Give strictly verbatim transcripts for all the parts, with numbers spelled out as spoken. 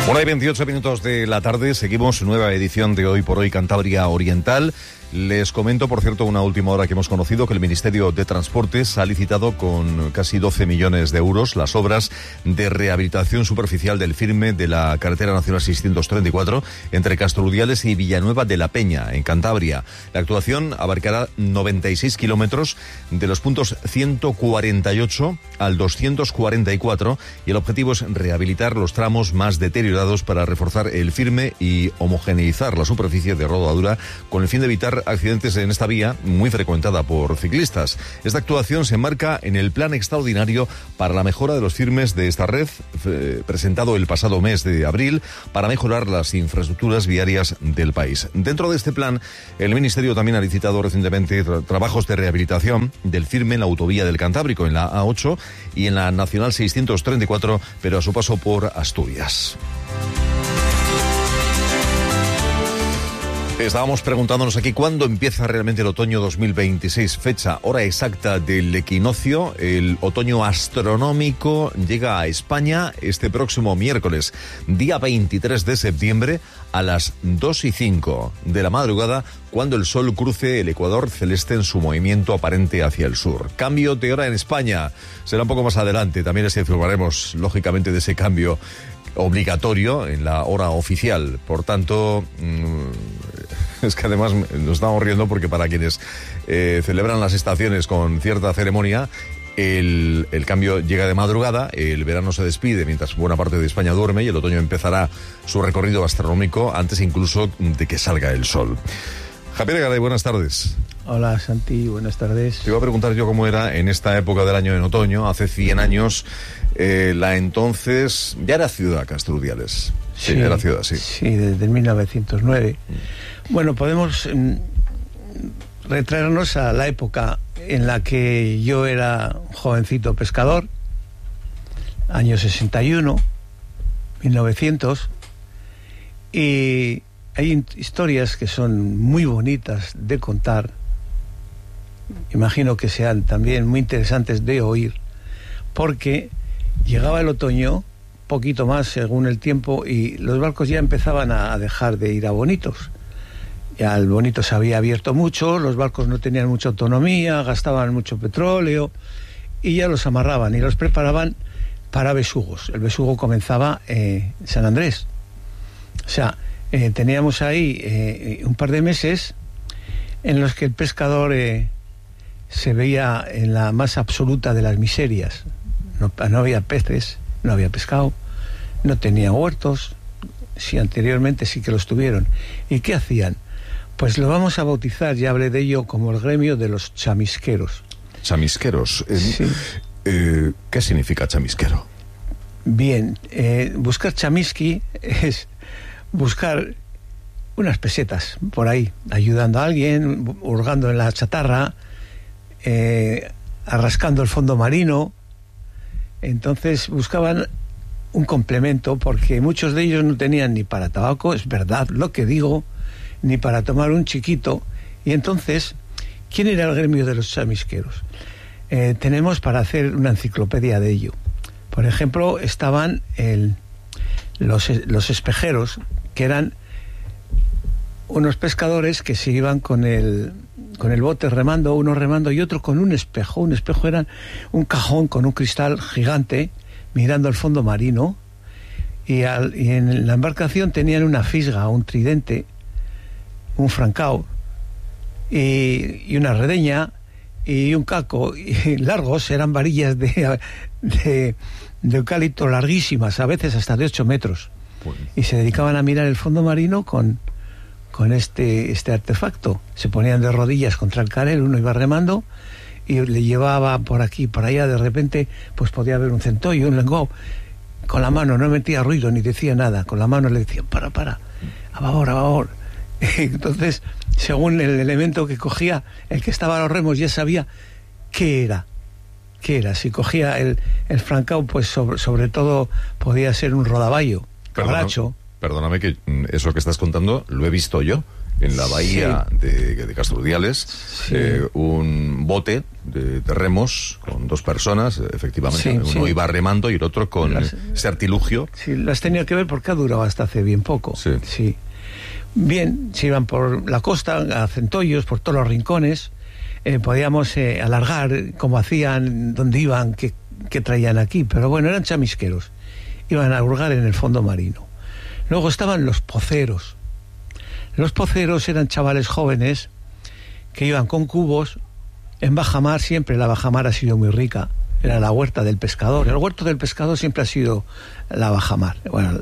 Una y veintiocho minutos de la tarde, seguimos nueva edición de Hoy por Hoy Cantabria Oriental. Les comento, por cierto, una última hora que hemos conocido, que el Ministerio de Transportes ha licitado con casi doce millones de euros las obras de rehabilitación superficial del firme de la carretera nacional seiscientos treinta y cuatro entre Castrudiales y Villanueva de la Peña, en Cantabria. La actuación abarcará noventa y seis kilómetros de los puntos ciento cuarenta y ocho al doscientos cuarenta y cuatro y el objetivo es rehabilitar los tramos más deteriorados para reforzar el firme y homogeneizar la superficie de rodadura con el fin de evitar accidentes en esta vía muy frecuentada por ciclistas. Esta actuación se enmarca en el Plan Extraordinario para la mejora de los firmes de esta red, eh, presentado el pasado mes de abril, para mejorar las infraestructuras viarias del país. Dentro de este plan, el Ministerio también ha licitado recientemente tra- trabajos de rehabilitación del firme en la autovía del Cantábrico, en la A ocho y en la Nacional seiscientos treinta y cuatro, pero a su paso por Asturias. Estábamos preguntándonos aquí cuándo empieza realmente el otoño dos mil veintiséis, fecha, hora exacta del equinoccio. El otoño astronómico llega a España este próximo miércoles, día veintitrés de septiembre, a las dos y cinco de la madrugada, cuando el sol cruce el ecuador celeste en su movimiento aparente hacia el sur. Cambio de hora en España será un poco más adelante. También les informaremos, lógicamente, de ese cambio obligatorio en la hora oficial. Por tanto, mmm, es que además nos estamos riendo porque para quienes eh, celebran las estaciones con cierta ceremonia, el, el cambio llega de madrugada, el verano se despide mientras buena parte de España duerme y el otoño empezará su recorrido astronómico antes incluso de que salga el sol. Javier Garay, buenas tardes. Hola Santi, buenas tardes. Te iba a preguntar yo cómo era en esta época del año en otoño, hace cien años, eh, la entonces, ya era ciudad Castrudiales. Sí, sí, era ciudad, sí. Sí, desde mil novecientos nueve. Mm. Bueno, podemos mm, retraernos a la época en la que yo era un jovencito pescador, año sesenta y uno, mil novecientos, y hay historias que son muy bonitas de contar. Imagino que sean también muy interesantes de oír, porque llegaba el otoño, poquito más según el tiempo, y los barcos ya empezaban a dejar de ir a Bonitos. Ya el Bonito se había abierto mucho, los barcos no tenían mucha autonomía, gastaban mucho petróleo, y ya los amarraban y los preparaban para besugos. El besugo comenzaba eh, en San Andrés. O sea, eh, teníamos ahí eh, un par de meses en los que el pescador eh, se veía en la más absoluta de las miserias. No, no había peces, no había pescado, no tenía huertos, si anteriormente sí que los tuvieron. ¿Y qué hacían? Pues lo vamos a bautizar, ya hablé de ello, como el gremio de los chamisqueros. Chamisqueros. Eh, sí. eh, ¿Qué significa chamisquero? Bien, eh, buscar chamisqui es buscar unas pesetas por ahí, ayudando a alguien, hurgando en la chatarra, eh, arrascando el fondo marino. Entonces buscaban un complemento, porque muchos de ellos no tenían ni para tabaco, es verdad lo que digo, ni para tomar un chiquito. Y entonces, ¿quién era el gremio de los chamisqueros? Eh, tenemos para hacer una enciclopedia de ello. Por ejemplo, estaban el, los, los espejeros, que eran unos pescadores que se iban con el, con el bote remando, uno remando y otro con un espejo. Un espejo era un cajón con un cristal gigante mirando al fondo marino, y, al, y en la embarcación tenían una fisga, un tridente, un francao y, y una redeña y un caco, y largos, eran varillas de, de, de eucalipto larguísimas, a veces hasta de ocho metros. Pues... y se dedicaban a mirar el fondo marino con, con este, este artefacto. Se ponían de rodillas contra el carel, uno iba remando y le llevaba por aquí, por allá. De repente pues podía haber un centollo, un lenguao, con la mano, no metía ruido ni decía nada, con la mano le decían para, para, a favor, a favor. Entonces, según el elemento que cogía, el que estaba a los remos ya sabía qué era, qué era. Si cogía el, el francao, pues sobre, sobre todo podía ser un rodaballo, cabracho. Perdóname que eso que estás contando lo he visto yo en la bahía sí. de, de Casturdiales, sí. eh, un bote de, de remos con dos personas, efectivamente, sí, uno sí. iba remando y el otro con las, ese artilugio. Sí, las tenía que ver porque ha durado hasta hace bien poco. Sí. sí. Bien, se iban por la costa, a centollos, por todos los rincones, eh, podíamos eh, alargar como hacían, dónde iban, qué, qué traían aquí, pero bueno, eran chamisqueros, iban a hurgar en el fondo marino. Luego estaban los poceros. Los poceros eran chavales jóvenes que iban con cubos. En bajamar siempre la bajamar ha sido muy rica, era la huerta del pescador. El huerto del pescador siempre ha sido la bajamar. Bueno,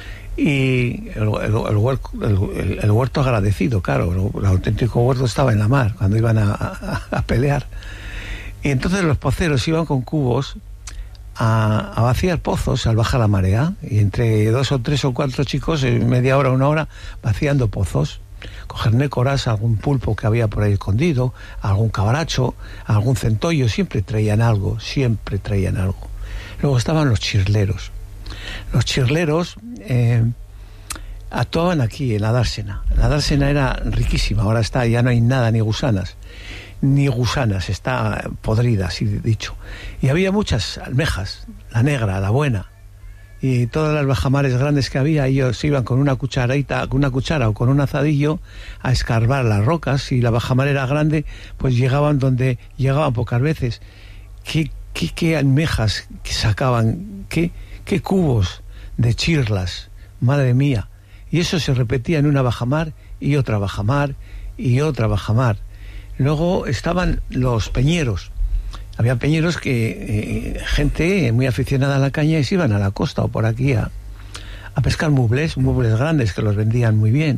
y el, el, el, huerto, el, el huerto agradecido, claro, el, el auténtico huerto estaba en la mar cuando iban a, a, a pelear. Y entonces los poceros iban con cubos A, a vaciar pozos al bajar la marea, y entre dos o tres o cuatro chicos en media hora, una hora, vaciando pozos, coger nécoras, algún pulpo que había por ahí escondido, algún cabaracho, algún centollo, siempre traían algo, siempre traían algo. Luego estaban los chirleros. Los chirleros eh, actuaban aquí en la dársena. La dársena era riquísima, ahora está, ya no hay nada, ni gusanas. ni gusanas, está podrida, así dicho. Y había muchas almejas, la negra, la buena, y todas las bajamares grandes que había, ellos iban con una cucharadita, con una cuchara o con un azadillo a escarbar las rocas, y la bajamar era grande, pues llegaban donde llegaban pocas veces. ¿Qué, qué, qué almejas que sacaban? ¿Qué, qué cubos de chirlas? Madre mía. Y eso se repetía en una bajamar y otra bajamar y otra bajamar. Luego estaban los peñeros. Había peñeros que eh, gente muy aficionada a la caña y se iban a la costa o por aquí a, a pescar mubles, mubles grandes que los vendían muy bien.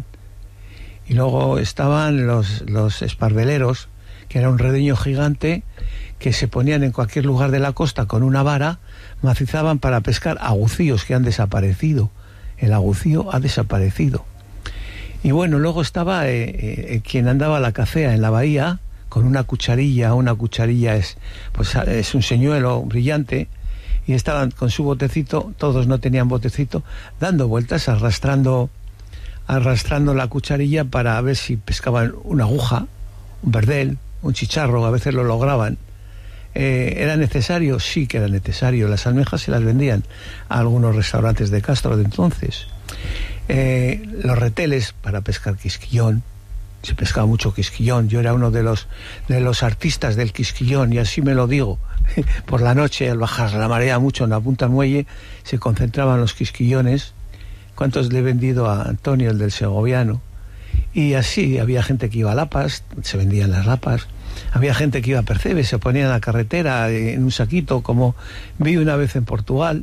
Y luego estaban los, los esparveleros, que era un redeño gigante que se ponían en cualquier lugar de la costa con una vara, macizaban para pescar agucíos que han desaparecido. El agucío ha desaparecido. Y bueno, luego estaba eh, eh, quien andaba a la cacea en la bahía con una cucharilla. Una cucharilla es, pues, es un señuelo brillante, y estaban con su botecito, todos no tenían botecito, dando vueltas, arrastrando arrastrando la cucharilla para ver si pescaban una aguja, un verdel, un chicharro. A veces lo lograban. Eh, ¿Era necesario? Sí que era necesario. Las almejas se las vendían a algunos restaurantes de Castro de entonces. Eh, los reteles para pescar quisquillón, se pescaba mucho quisquillón. Yo era uno de los de los artistas del quisquillón, y así me lo digo. Por la noche, al bajar la marea mucho en la punta del muelle, se concentraban los quisquillones. ¿Cuántos le he vendido a Antonio, el del segoviano? Y así había gente que iba a Lapas, se vendían las lapas. Había gente que iba a Percebes, se ponía en la carretera en un saquito, como vi una vez en Portugal.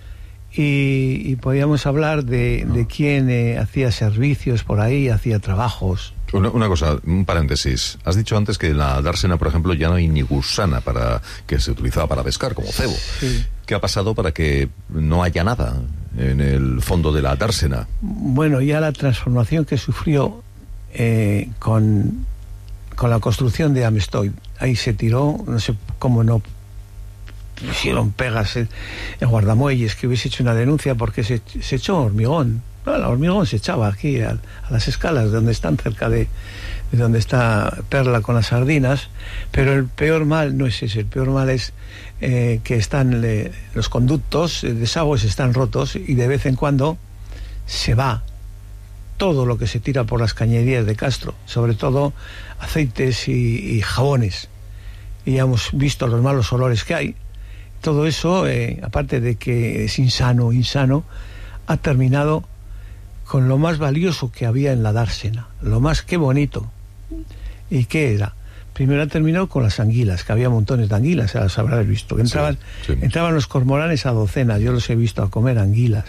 Y, y podíamos hablar de, de quién eh, hacía servicios por ahí, hacía trabajos. Una, una cosa, un paréntesis. Has dicho antes que en la dársena, por ejemplo, ya no hay ni gusana para que se utilizaba para pescar, como cebo. Sí. ¿Qué ha pasado para que no haya nada en el fondo de la dársena? Bueno, ya la transformación que sufrió eh, con, con la construcción de Amestoy, ahí se tiró, no sé cómo no pusieron pegas en, en guardamuelles, que hubiese hecho una denuncia, porque se, se echó hormigón. No, el hormigón se echaba aquí a, a las escalas donde están, cerca de, de donde está Perla con las sardinas. Pero el peor mal no es ese, el peor mal es eh, que están le, los conductos, eh, desagües están rotos, y de vez en cuando se va todo lo que se tira por las cañerías de Castro, sobre todo aceites y, y jabones, y ya hemos visto los malos olores que hay. Todo eso, eh, aparte de que es insano, insano, ha terminado con lo más valioso que había en la dársena, lo más, qué bonito. ¿Y qué era? Primero ha terminado con las anguilas, que había montones de anguilas, ya las habrás visto. Entraban, sí, sí. entraban los cormoranes a docenas, yo los he visto a comer anguilas.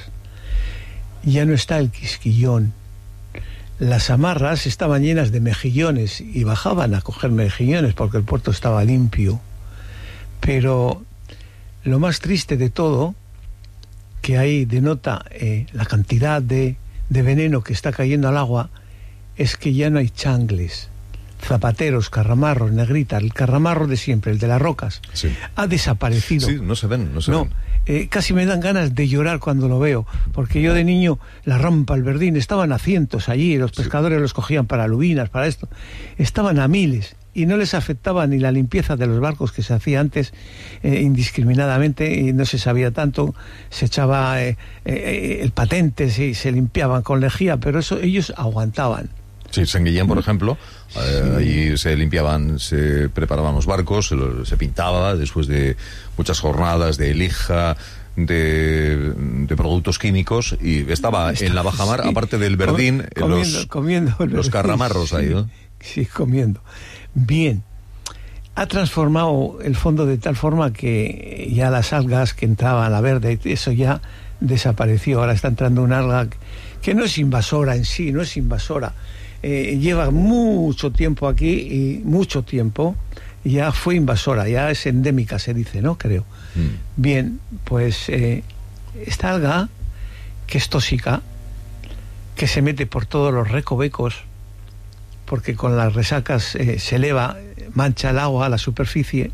Ya no está el quisquillón. Las amarras estaban llenas de mejillones y bajaban a coger mejillones porque el puerto estaba limpio. Pero lo más triste de todo, que ahí denota eh, la cantidad de, de veneno que está cayendo al agua, es que ya no hay changles, zapateros, carramarros, negritas. El carramarro de siempre, el de las rocas, sí. ha desaparecido. Sí, no se ven, no se no, ven. Eh, casi me dan ganas de llorar cuando lo veo, porque yo de niño, la Rampa, el Verdín, estaban a cientos allí, los pescadores sí. los cogían para lubinas, para esto, estaban a miles, y no les afectaba ni la limpieza de los barcos que se hacía antes eh, indiscriminadamente, y no se sabía tanto, se echaba eh, eh, el patente, se, se limpiaban con lejía, pero eso ellos aguantaban. Sí, San Guillén, por ejemplo, sí. eh, allí se limpiaban, se preparaban los barcos, se, se pintaba después de muchas jornadas de lija, de, de productos químicos, y estaba Está, en la bajamar, sí. aparte del Verdín, Com, comiendo, los, comiendo el los carramarros sí, ahí, ¿no? Sí, comiendo. Bien, ha transformado el fondo de tal forma que ya las algas que entraban a la verde, eso ya desapareció. Ahora está entrando una alga que no es invasora en sí, no es invasora. Eh, lleva mucho tiempo aquí y mucho tiempo ya fue invasora, ya es endémica, se dice, ¿no? Creo. Mm. Bien, pues eh, esta alga, que es tóxica, que se mete por todos los recovecos, porque con las resacas eh, se eleva, mancha el agua a la superficie,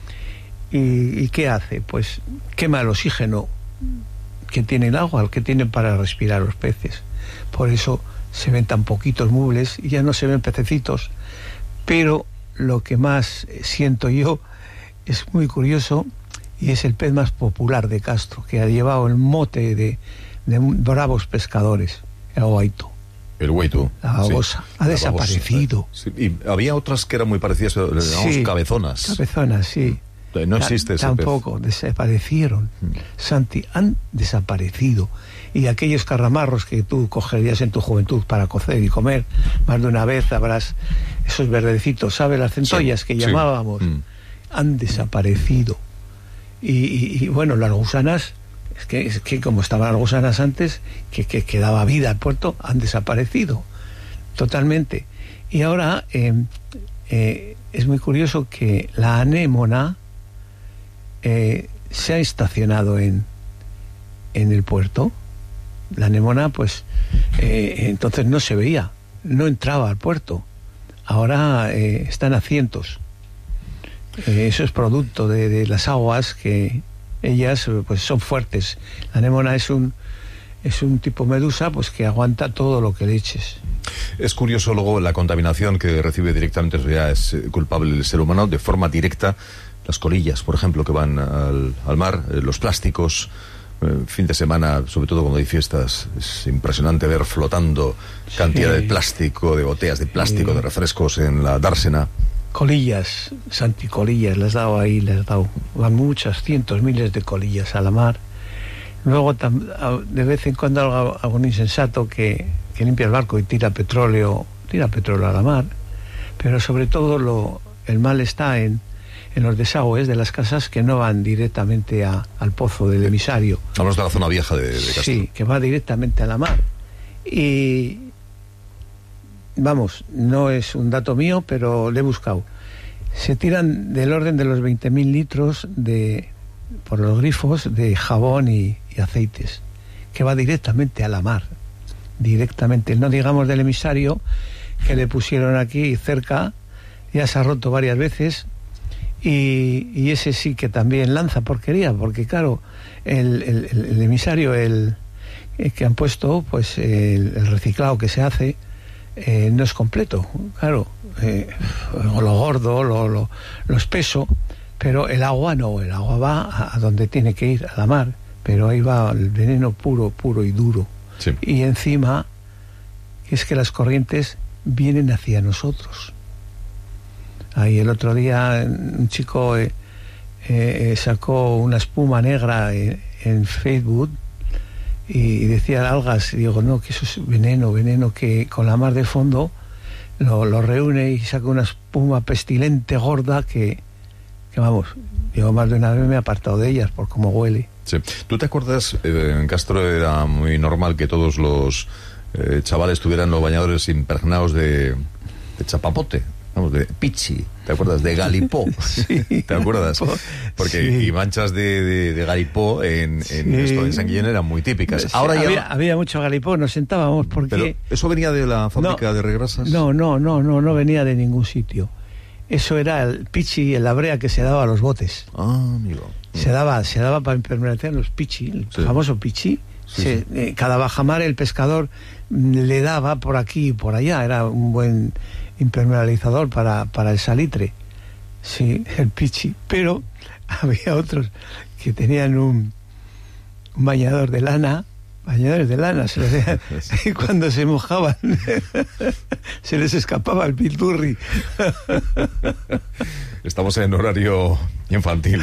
y, y ¿qué hace? Pues quema el oxígeno que tiene el agua, el que tienen para respirar los peces. Por eso se ven tan poquitos mubles y ya no se ven pececitos. Pero lo que más siento yo es muy curioso, y es el pez más popular de Castro, que ha llevado el mote de, de bravos pescadores, el huaito. El hueito. La babosa. Sí, ha la desaparecido. Babosa. Sí, y había otras que eran muy parecidas, le llamamos sí, cabezonas. Cabezonas, sí. No existe ese Tampoco, pez. Desaparecieron. Mm. Santi, han desaparecido. Y aquellos carramarros que tú cogerías en tu juventud para cocer y comer, más de una vez habrás esos verdecitos, ¿sabes? Las centollas sí, que sí. llamábamos, mm. han desaparecido. Y, y, y bueno, las gusanas, es que, es que como estaban las gusanas antes, que, que, que daba vida al puerto, han desaparecido totalmente. Y ahora eh, eh, es muy curioso que la anémona eh, se ha estacionado en, en el puerto. La anémona, pues, eh, entonces no se veía, no entraba al puerto. Ahora eh, están a cientos. Eh, eso es producto de, de las aguas, que ellas pues son fuertes. La anémona es un es un tipo medusa, pues que aguanta todo lo que le eches. Es curioso luego la contaminación que recibe directamente, en realidad es culpable el ser humano, de forma directa. Las colillas, por ejemplo, que van al, al mar, eh, los plásticos. Eh, fin de semana, sobre todo cuando hay fiestas, es impresionante ver flotando cantidad sí. de plástico, de botellas de plástico, sí. de refrescos en la dársena. Colillas, Santi, colillas, les he dado ahí, les he dado, van muchas, cientos, miles de colillas a la mar. Luego de vez en cuando algún insensato que, que limpia el barco y tira petróleo, tira petróleo a la mar, pero sobre todo lo, el mal está en en los desagües de las casas que no van directamente a, al pozo del emisario. Hablamos de la zona vieja de, de Castro. Sí, que va directamente a la mar. Y vamos, no es un dato mío, pero le he buscado. Se tiran del orden de los veinte mil litros de, por los grifos de jabón y, y aceites, que va directamente a la mar. Directamente, no digamos del emisario, que le pusieron aquí cerca, ya se ha roto varias veces. Y, y ese sí que también lanza porquería, porque claro, el, el, el emisario el, el que han puesto, pues el, el reciclado que se hace eh, no es completo, claro, eh, lo gordo, lo, lo, lo espeso, pero el agua no, el agua va a, a donde tiene que ir, a la mar, pero ahí va el veneno puro, puro y duro. Sí. Y encima es que las corrientes vienen hacia nosotros. Ahí el otro día un chico eh, eh, sacó una espuma negra en, en Facebook y decía algas, y digo, no, que eso es veneno, veneno que con la mar de fondo lo, lo reúne y saca una espuma pestilente gorda que, que vamos, yo más de una vez me he apartado de ellas por cómo huele. Sí. ¿Tú te acuerdas, eh, en Castro era muy normal que todos los eh, chavales tuvieran los bañadores impregnados de, de chapapote? Vamos, de pichi, ¿te acuerdas? De galipó, sí, ¿te acuerdas? Porque sí. y manchas de, de, de galipó en, en sí. esto en San Guillén eran muy típicas. Sí, Ahora había, ya... había mucho galipó, nos sentábamos porque... Pero ¿eso venía de la fábrica no, de regrasas? No, no, no, no, no venía de ningún sitio. Eso era el pichi, la brea que se daba a los botes. Ah, amigo. Se daba, se daba para impermeabilizar los pichi, el sí. famoso pichi, Sí, sí. Eh, cada bajamar el pescador le daba por aquí y por allá, era un buen impermeabilizador para, para el salitre, sí, el pichi, pero había otros que tenían un, un bañador de lana, bañadores de lana, se les, y cuando se mojaban se les escapaba el piturri. Estamos en horario infantil.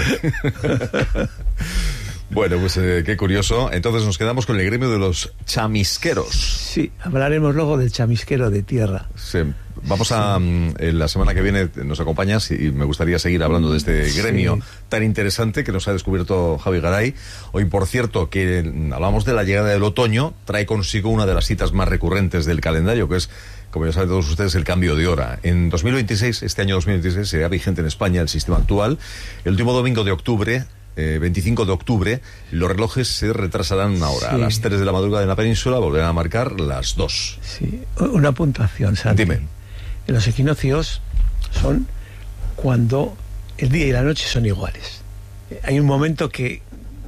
Bueno, pues eh, qué curioso. Entonces nos quedamos con el gremio de los chamisqueros. Sí, hablaremos luego del chamisquero de tierra. Sí. Vamos a... Sí. Eh, la semana que viene nos acompañas y me gustaría seguir hablando de este gremio sí. tan interesante que nos ha descubierto Javi Garay. Hoy, por cierto, que hablamos de la llegada del otoño, trae consigo una de las citas más recurrentes del calendario, que es, como ya saben todos ustedes, el cambio de hora. En dos mil veintiséis, este año dos mil veintiséis, será vigente en España el sistema actual. El último domingo de octubre... Eh, veinticinco de octubre, los relojes se retrasarán una hora. Sí. A las tres de la madrugada en la península volverán a marcar las dos. Sí, una puntuación, Santi. Dime. Los equinoccios son cuando el día y la noche son iguales. Hay un momento que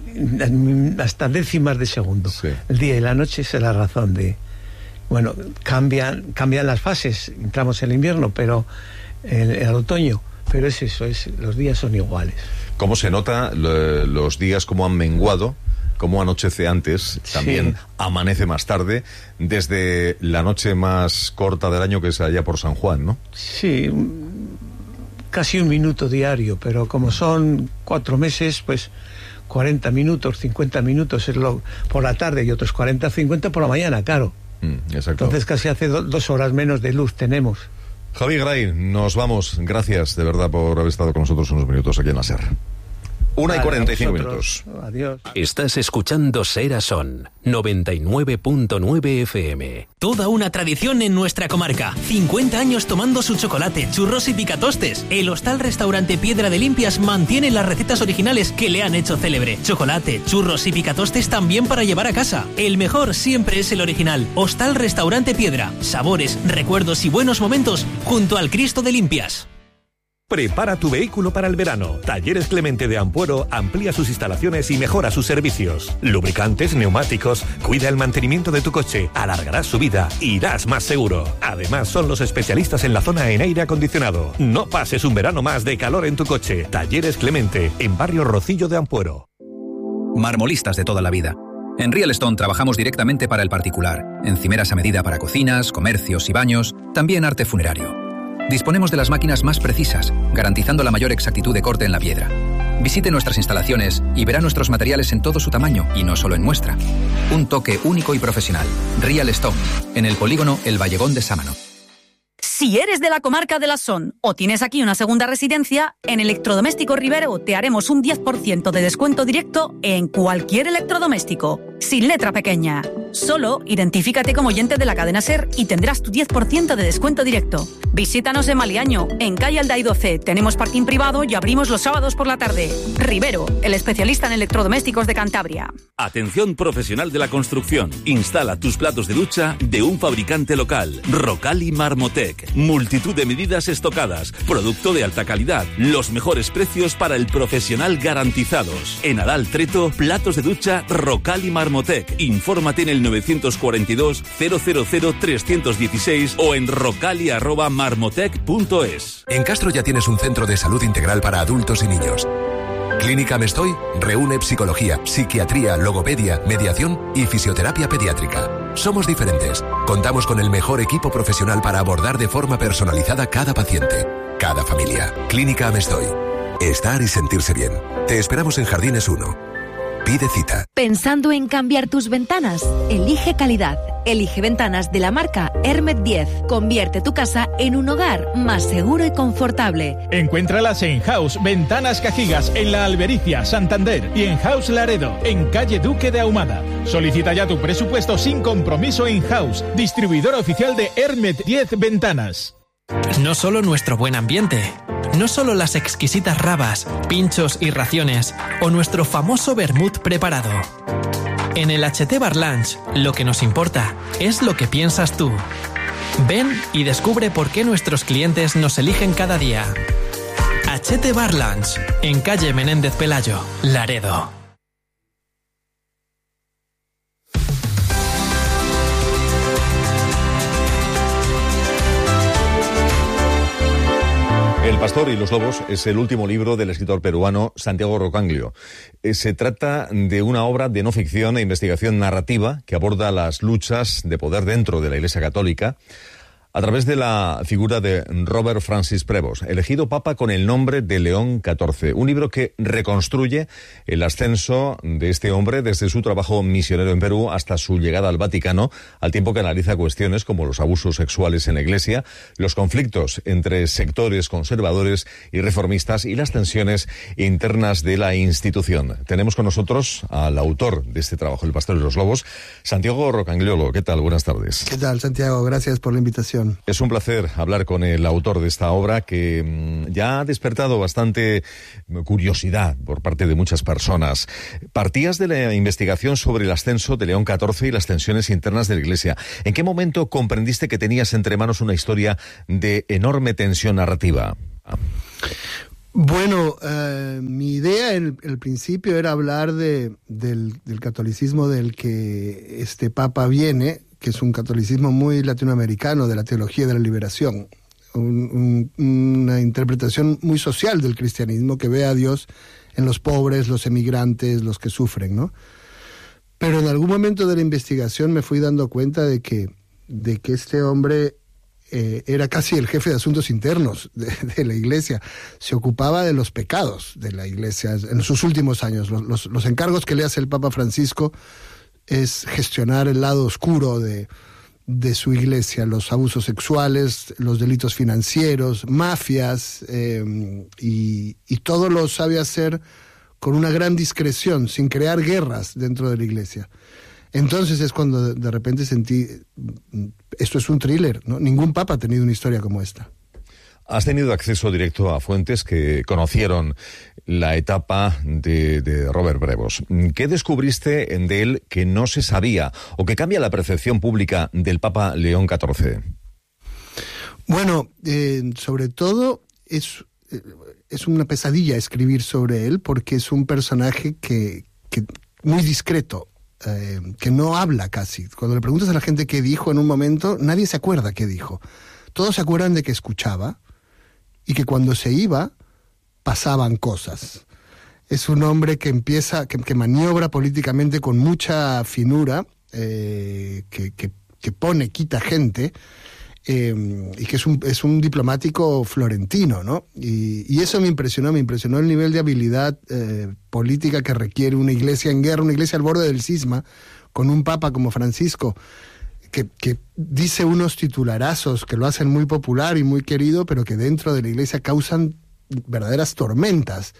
hasta décimas de segundo. Sí. El día y la noche es la razón de... Bueno, cambian, cambian las fases, entramos en el invierno, pero el, el otoño, pero es eso, es, los días son iguales. ¿Cómo se nota lo, los días, cómo han menguado, cómo anochece antes, también sí. amanece más tarde, desde la noche más corta del año que es allá por San Juan, ¿no? Sí, casi un minuto diario, pero como son cuatro meses, pues cuarenta minutos, cincuenta minutos es lo, por la tarde y otros cuarenta, cincuenta por la mañana, claro. Mm, exacto. Entonces casi hace do, dos horas menos de luz tenemos. Javi Garay, nos vamos. Gracias de verdad por haber estado con nosotros unos minutos aquí en la SER. Una y cuarenta y cinco minutos. Adiós. Estás escuchando Ser a Son, noventa y nueve punto nueve F M. Toda una tradición en nuestra comarca. cincuenta años tomando su chocolate, churros y picatostes. El Hostal Restaurante Piedra de Limpias mantiene las recetas originales que le han hecho célebre. Chocolate, churros y picatostes también para llevar a casa. El mejor siempre es el original. Hostal Restaurante Piedra. Sabores, recuerdos y buenos momentos junto al Cristo de Limpias. Prepara tu vehículo para el verano. Talleres Clemente de Ampuero amplía sus instalaciones y mejora sus servicios. Lubricantes, neumáticos, cuida el mantenimiento de tu coche, alargarás su vida, irás más seguro. Además, son los especialistas en la zona en aire acondicionado. No pases un verano más de calor en tu coche. Talleres Clemente, en Barrio Rocillo de Ampuero. Marmolistas de toda la vida. En Real Stone trabajamos directamente para el particular. Encimeras a medida para cocinas, comercios y baños. También arte funerario. Disponemos de las máquinas más precisas, garantizando la mayor exactitud de corte en la piedra. Visite nuestras instalaciones y verá nuestros materiales en todo su tamaño y no solo en muestra. Un toque único y profesional. Real Stone, en el polígono El Vallegón de Sámano. Si eres de la comarca de la Son o tienes aquí una segunda residencia, en Electrodoméstico Rivero te haremos un diez por ciento de descuento directo en cualquier electrodoméstico, sin letra pequeña. Solo identifícate como oyente de la cadena SER y tendrás tu diez por ciento de descuento directo. Visítanos en Maliaño, en calle Alday doce. Tenemos parking privado y abrimos los sábados por la tarde. Rivero, el especialista en electrodomésticos de Cantabria. Atención profesional de la construcción. Instala tus platos de ducha de un fabricante local. Rocali Marmotec. Multitud de medidas estocadas. Producto de alta calidad. Los mejores precios para el profesional garantizados. En Adal Treto, platos de ducha Rocali Marmotec. Infórmate en el nueve cuatro dos, cero cero cero, tres uno seis o en rocali arroba marmotec punto es. En Castro ya tienes un centro de salud integral para adultos y niños. Clínica Mestoy reúne psicología, psiquiatría, logopedia, mediación y fisioterapia pediátrica. Somos diferentes. Contamos con el mejor equipo profesional para abordar de forma personalizada cada paciente, cada familia. Clínica Mestoy. Estar y sentirse bien. Te esperamos en Jardines uno. Pide cita. ¿Pensando en cambiar tus ventanas? Elige calidad. Elige ventanas de la marca Hermet diez. Convierte tu casa en un hogar más seguro y confortable. Encuéntralas en House Ventanas Cajigas, en La Albericia, Santander, y en House Laredo, en calle Duque de Ahumada. Solicita ya tu presupuesto sin compromiso en House, distribuidor oficial de Hermet diez Ventanas. No solo nuestro buen ambiente, no solo las exquisitas rabas, pinchos y raciones, o nuestro famoso vermut preparado. En el H T Bar Lunch, lo que nos importa es lo que piensas tú. Ven y descubre por qué nuestros clientes nos eligen cada día. H T Bar Lunch, en calle Menéndez Pelayo, Laredo. El pastor y los lobos es el último libro del escritor peruano Santiago Rocaglio. Se trata de una obra de no ficción e investigación narrativa que aborda las luchas de poder dentro de la Iglesia Católica a través de la figura de Robert Francis Prevost, elegido papa con el nombre de León catorce. Un libro que reconstruye el ascenso de este hombre desde su trabajo misionero en Perú hasta su llegada al Vaticano, al tiempo que analiza cuestiones como los abusos sexuales en la Iglesia, los conflictos entre sectores conservadores y reformistas y las tensiones internas de la institución. Tenemos con nosotros al autor de este trabajo, El pastor y los lobos, Santiago Rocaglio. ¿Qué tal? Buenas tardes. ¿Qué tal, Santiago? Gracias por la invitación. Es un placer hablar con el autor de esta obra que mmm, ya ha despertado bastante curiosidad por parte de muchas personas. Partías de la investigación sobre el ascenso de León catorce y las tensiones internas de la Iglesia. ¿En qué momento comprendiste que tenías entre manos una historia de enorme tensión narrativa? Bueno, eh, mi idea en el principio era hablar de, del, del catolicismo del que este papa viene, que es un catolicismo muy latinoamericano de la teología de la liberación, un, un, una interpretación muy social del cristianismo que ve a Dios en los pobres, los emigrantes, los que sufren, ¿no? Pero en algún momento de la investigación me fui dando cuenta de que, de que este hombre eh, era casi el jefe de asuntos internos de, de la Iglesia, se ocupaba de los pecados de la Iglesia en sus últimos años. Los, los, los encargos que le hace el Papa Francisco es gestionar el lado oscuro de, de su iglesia, los abusos sexuales, los delitos financieros, mafias, eh, y, y todo lo sabe hacer con una gran discreción, sin crear guerras dentro de la iglesia. Entonces es cuando de, de repente sentí, esto es un thriller, ¿no? Ningún papa ha tenido una historia como esta. Has tenido acceso directo a fuentes que conocieron la etapa de, de Robert Prevost. ¿Qué descubriste de él que no se sabía o que cambia la percepción pública del Papa León catorce? Bueno, eh, sobre todo es, es una pesadilla escribir sobre él porque es un personaje que, que muy discreto, eh, que no habla casi. Cuando le preguntas a la gente qué dijo en un momento, nadie se acuerda qué dijo. Todos se acuerdan de que escuchaba y que cuando se iba pasaban cosas. Es un hombre que empieza, que, que maniobra políticamente con mucha finura, eh, que, que, que pone, quita gente, eh, y que es un, es un diplomático florentino, ¿no? Y, y eso me impresionó, me impresionó el nivel de habilidad eh, política que requiere una iglesia en guerra, una iglesia al borde del cisma, con un papa como Francisco, Que, que dice unos titularazos que lo hacen muy popular y muy querido, pero que dentro de la iglesia causan verdaderas tormentas.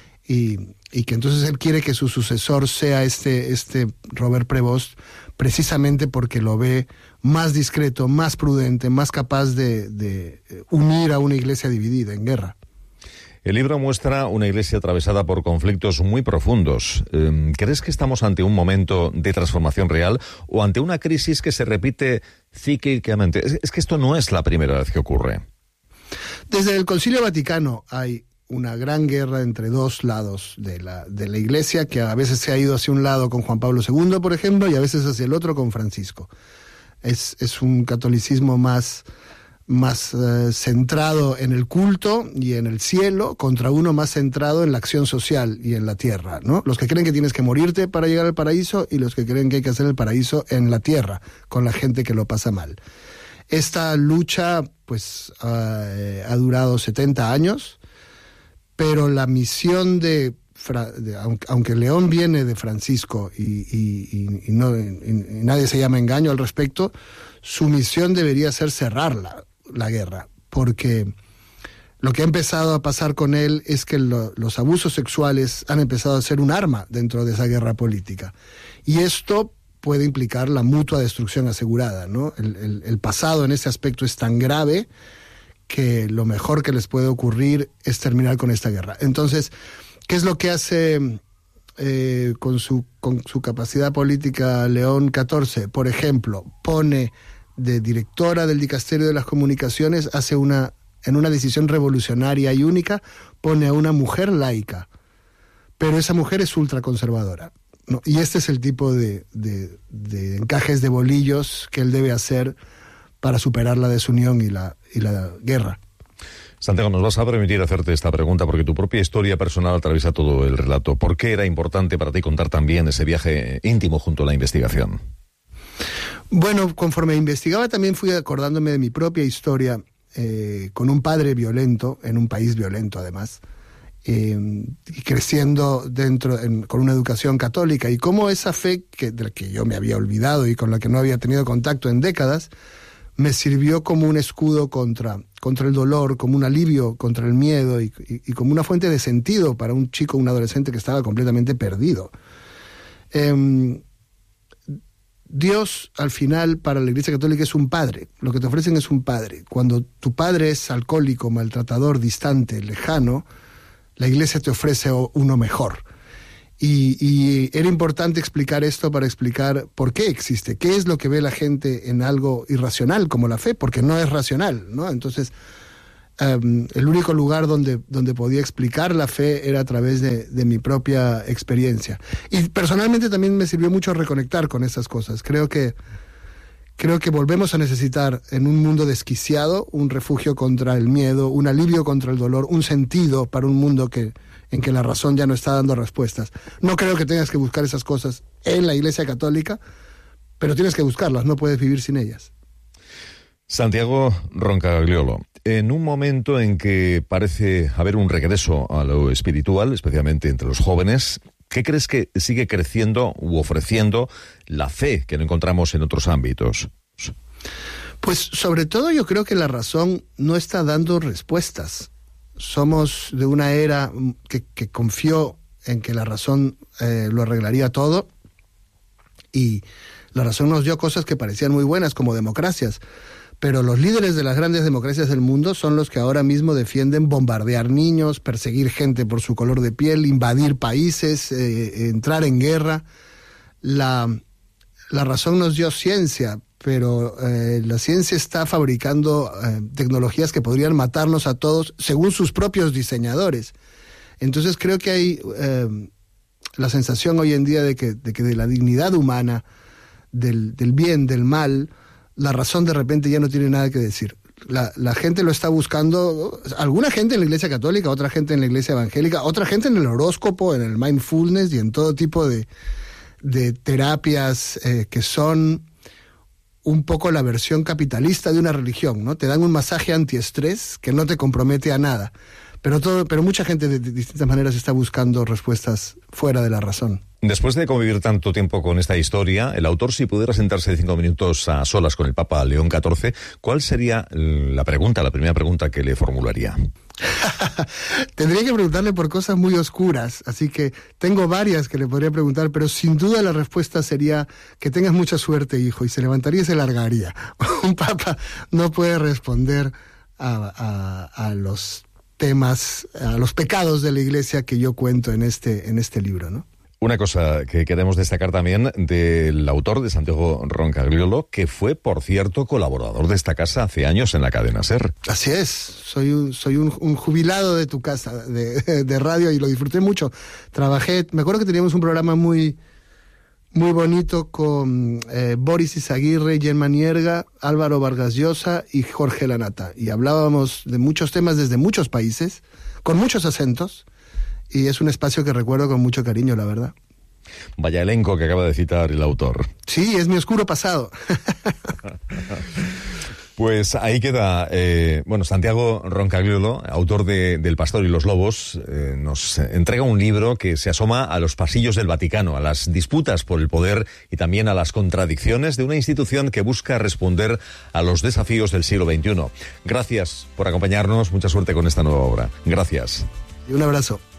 Y, y que entonces él quiere que su sucesor sea este, este Robert Prevost, precisamente porque lo ve más discreto, más prudente, más capaz de, de unir a una iglesia dividida en guerra. El libro muestra una iglesia atravesada por conflictos muy profundos. ¿Crees que estamos ante un momento de transformación real o ante una crisis que se repite cíclicamente? Es que esto no es la primera vez que ocurre. Desde el Concilio Vaticano hay una gran guerra entre dos lados de la, de la iglesia, que a veces se ha ido hacia un lado con Juan Pablo segundo, por ejemplo, y a veces hacia el otro con Francisco. Es, es un catolicismo más... más eh, centrado en el culto y en el cielo, contra uno más centrado en la acción social y en la tierra, ¿no? Los que creen que tienes que morirte para llegar al paraíso y los que creen que hay que hacer el paraíso en la tierra, con la gente que lo pasa mal. Esta lucha, pues, uh, ha durado setenta años, pero la misión de, de aunque, aunque León viene de Francisco y, y, y, no, y, y nadie se llama engaño al respecto, su misión debería ser cerrarla, la guerra, porque lo que ha empezado a pasar con él es que lo, los abusos sexuales han empezado a ser un arma dentro de esa guerra política. Y esto puede implicar la mutua destrucción asegurada, ¿no? El, el, el pasado en ese aspecto es tan grave que lo mejor que les puede ocurrir es terminar con esta guerra. Entonces, ¿qué es lo que hace eh, con, su, con su capacidad política León catorce? Por ejemplo, pone de directora del Dicasterio de las Comunicaciones, hace una, en una decisión revolucionaria y única, pone a una mujer laica, pero esa mujer es ultraconservadora, ¿no? Y este es el tipo de, de, de encajes de bolillos que él debe hacer para superar la desunión y la, y la guerra. Santiago, nos vas a permitir hacerte esta pregunta porque tu propia historia personal atraviesa todo el relato. ¿Por qué era importante para ti contar también ese viaje íntimo junto a la investigación? Bueno, conforme investigaba también fui acordándome de mi propia historia eh, con un padre violento, en un país violento además, eh, y creciendo dentro en, con una educación católica, y cómo esa fe que, de la que yo me había olvidado y con la que no había tenido contacto en décadas, me sirvió como un escudo contra, contra el dolor, como un alivio contra el miedo y, y, y como una fuente de sentido para un chico, un adolescente que estaba completamente perdido. Eh, Dios, al final, para la Iglesia Católica es un padre. Lo que te ofrecen es un padre. Cuando tu padre es alcohólico, maltratador, distante, lejano, la Iglesia te ofrece uno mejor. Y, y era importante explicar esto para explicar por qué existe, qué es lo que ve la gente en algo irracional como la fe, porque no es racional, ¿no? Entonces, um, el único lugar donde, donde podía explicar la fe era a través de, de mi propia experiencia. Y personalmente también me sirvió mucho reconectar con esas cosas. Creo que, creo que volvemos a necesitar en un mundo desquiciado un refugio contra el miedo, un alivio contra el dolor, un sentido para un mundo que... en que la razón ya no está dando respuestas. No creo que tengas que buscar esas cosas en la Iglesia Católica, pero tienes que buscarlas, no puedes vivir sin ellas. Santiago Roncagliolo, en un momento en que parece haber un regreso a lo espiritual, especialmente entre los jóvenes, ¿qué crees que sigue creciendo u ofreciendo la fe que no encontramos en otros ámbitos? Pues sobre todo yo creo que la razón no está dando respuestas. Somos de una era que, que confió en que la razón eh, lo arreglaría todo, y la razón nos dio cosas que parecían muy buenas como democracias, pero los líderes de las grandes democracias del mundo son los que ahora mismo defienden bombardear niños, perseguir gente por su color de piel, invadir países, eh, entrar en guerra. La, la razón nos dio ciencia, pero eh, la ciencia está fabricando eh, tecnologías que podrían matarnos a todos según sus propios diseñadores. Entonces creo que hay eh, la sensación hoy en día de que de, que de la dignidad humana, del, del bien, del mal, la razón de repente ya no tiene nada que decir. La, la gente lo está buscando, alguna gente en la Iglesia Católica, otra gente en la Iglesia Evangélica, otra gente en el horóscopo, en el mindfulness y en todo tipo de, de terapias eh, que son un poco la versión capitalista de una religión, ¿no? Te dan un masaje antiestrés que no te compromete a nada, pero todo, pero mucha gente de, de distintas maneras está buscando respuestas fuera de la razón. Después de convivir tanto tiempo con esta historia, el autor, si pudiera sentarse cinco minutos a solas con el Papa León catorce, ¿cuál sería la pregunta, la primera pregunta que le formularía? Tendría que preguntarle por cosas muy oscuras, así que tengo varias que le podría preguntar, pero sin duda la respuesta sería que tengas mucha suerte, hijo, y se levantaría y se largaría. Un papa no puede responder a, a, a los temas, a los pecados de la Iglesia que yo cuento en este, en este libro, ¿no? Una cosa que queremos destacar también del autor, de Santiago Roncagliolo, que fue, por cierto, colaborador de esta casa hace años en la cadena SER. Así es, soy un, soy un, un jubilado de tu casa, de, de radio, y lo disfruté mucho. Trabajé, me acuerdo que teníamos un programa muy, muy bonito con eh, Boris Izaguirre, Gemma Nierga, Álvaro Vargas Llosa y Jorge Lanata. Y hablábamos de muchos temas desde muchos países, con muchos acentos. Y es un espacio que recuerdo con mucho cariño, la verdad. Vaya elenco que acaba de citar el autor. Sí, es mi oscuro pasado. Pues ahí queda, eh, bueno, Santiago Roncagliolo, autor de, del Pastor y los Lobos, eh, nos entrega un libro que se asoma a los pasillos del Vaticano, a las disputas por el poder y también a las contradicciones de una institución que busca responder a los desafíos del siglo veintiuno. Gracias por acompañarnos, mucha suerte con esta nueva obra. Gracias. Y un abrazo.